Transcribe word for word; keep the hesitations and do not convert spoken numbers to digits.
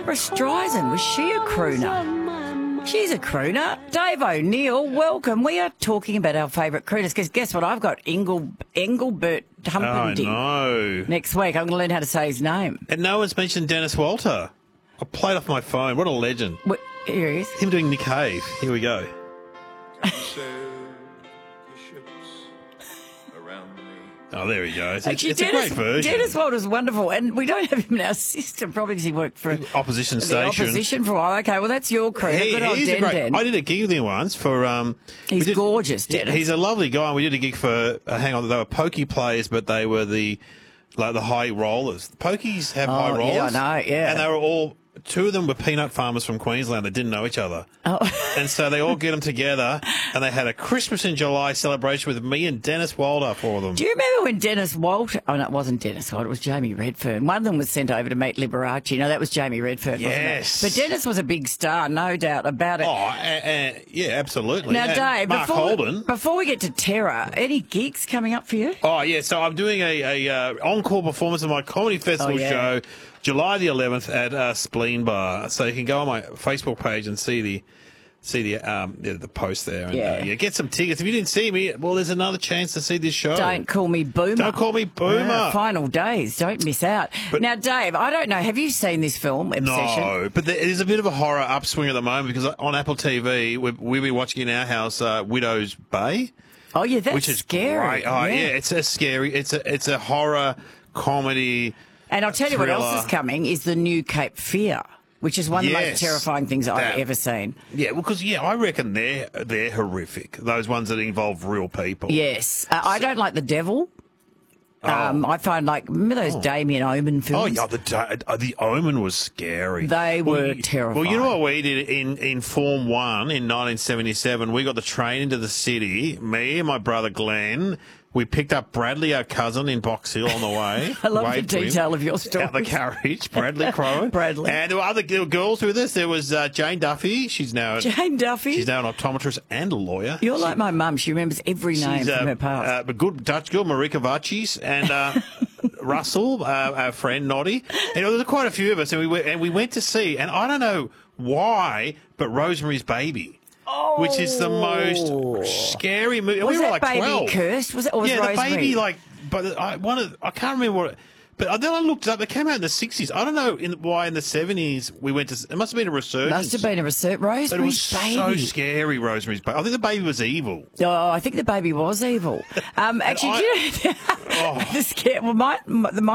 Barbara Streisand, was she a crooner? She's a crooner. Dave O'Neill, welcome. We are talking about our favourite crooners because guess what? I've got Engel, Engelbert Humperdinck. Oh, no. Next week. I'm going to learn how to say his name. And no one's mentioned Dennis Walter. I played off my phone. What a legend. What, here he is. Him doing Nick Cave. Here we go. Oh, there he goes. It's, Actually, it's Dennis, a great version. Dennis Walter's wonderful, and we don't have him in our system probably because he worked for Opposition the station. opposition for a while. Okay, well, that's your crooner. He, Good old he's a Den great, Den. I did a gig with him once for... Um, He's we did- gorgeous, yeah, Dennis. He's a lovely guy. We did a gig for... Uh, hang on, they were pokey players, but they were the like the high rollers. The pokies have Oh, high rollers. yeah, I know, yeah. And they were all... Two of them were peanut farmers from Queensland that didn't know each other. Oh. And so they all get them together, and they had a Christmas in July celebration with me and Dennis Walter for them. Do you remember when Dennis Walter... Oh, no, it wasn't Dennis Walter, it was Jamie Redfern. One of them was sent over to meet Liberace. No, that was Jamie Redfern, Yes. wasn't it? But Dennis was a big star, no doubt about it. Oh, and, and, yeah, absolutely. now, And Dave, Mark before, Holden. before we get to Terror, any gigs coming up for you? Oh, yeah, so I'm doing a, a uh, encore performance of my comedy festival Oh, yeah. show, July the eleventh at uh, Spleen Bar. So you can go on my Facebook page and see the see the um the, the post there. And, Yeah. Uh, yeah, get some tickets. If you didn't see me, well, there's another chance to see this show. Don't call me Boomer. Don't call me Boomer. Ah, final days. Don't miss out. But- now, Dave, I don't know. Have you seen this film, Obsession? No, but there is a bit of a horror upswing at the moment because on Apple T V, we've, we've been watching in our house uh, Widow's Bay. Oh, yeah, that's which is scary. great. Oh, yeah. it's a scary, it's a, it's a horror comedy. And I'll tell you what else thriller. is coming is the new Cape Fear, which is one of the Yes. most terrifying things I've That- ever seen. Yeah, well, because, yeah, I reckon they're, they're horrific. Those ones that involve real people. Yes. Uh, I don't like The Devil. Um, I find, like, remember those Damien Omen Oh, films? yeah, the, da- uh, the Omen was scary. They Well, were you- terrifying. Well, you know what we did in, in Form one in nineteen seventy-seven? We got the train into the city, me and my brother Glenn. We picked up Bradley, our cousin, in Box Hill on the way. I love the Waved to him. detail of your story. Out the carriage, Bradley Crowe. Bradley. And there were other g- girls with us. There was uh, Jane Duffy. She's now Jane Duffy. she's now an optometrist and a lawyer. You're like my mum. She remembers every name She's, from uh, her past. Uh, a good Dutch girl, Marika Vachis, and uh, Russell, uh, our friend Noddy. And there were quite a few of us, and we went, and we went to see, and I don't know why, but Rosemary's Baby. Oh. Which is the most scary movie. was we were that like baby twelve. cursed? Was it? Or was yeah, Rosemary? the baby like, but I one of I can't remember what. It, but then I looked it up. It came out in the sixties. I don't know in, why in the seventies we went to. It must have been a resurgence. Must have been a research. But it was Rosemary's Baby. so scary. Rosemary's Baby. I think the baby was evil. Oh, I think the baby was evil. Um, actually, I- do you know, Oh. the scare? Well, my, my the